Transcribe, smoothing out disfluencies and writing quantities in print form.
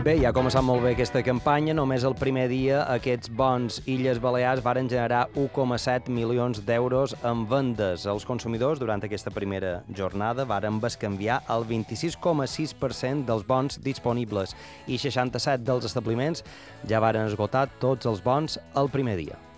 Bé, ja ha començat molt bé aquesta campanya. Només el primer dia aquests bons Illes Balears varen generar 1,7 milions d'euros en vendes. Els consumidors, durant aquesta primera jornada, varen bescanviar el 26,6% dels bons disponibles i 67 dels establiments ja varen esgotar tots els bons el primer dia.